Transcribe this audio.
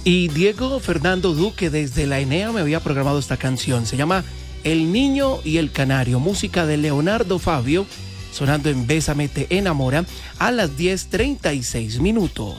Y Diego Fernando Duque desde la Enea me había programado esta canción. Se llama El Niño y el Canario, música de Leonardo Fabio, sonando en Bésame te enamora a las 10:36.